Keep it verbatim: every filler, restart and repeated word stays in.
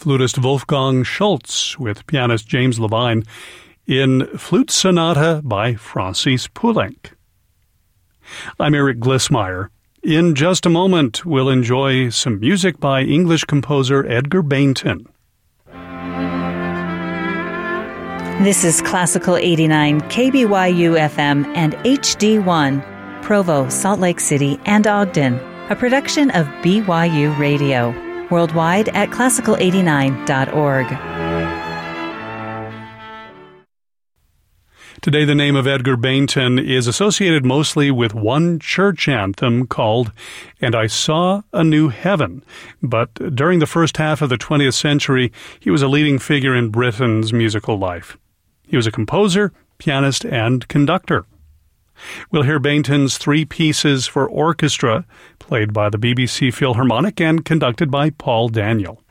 flutist Wolfgang Schultz with pianist James Levine in Flute Sonata by Francis Poulenc. I'm Eric Glissmeyer. In just a moment, we'll enjoy some music by English composer Edgar Bainton. This is Classical eighty-nine K B Y U F M and H D one, Provo, Salt Lake City, and Ogden, a production of B Y U Radio, worldwide at classical eighty-nine dot org. Today, the name of Edgar Bainton is associated mostly with one church anthem called And I Saw a New Heaven. But during the first half of the twentieth century, he was a leading figure in Britain's musical life. He was a composer, pianist, and conductor. We'll hear Bainton's three pieces for orchestra, played by the B B C Philharmonic and conducted by Paul Daniel.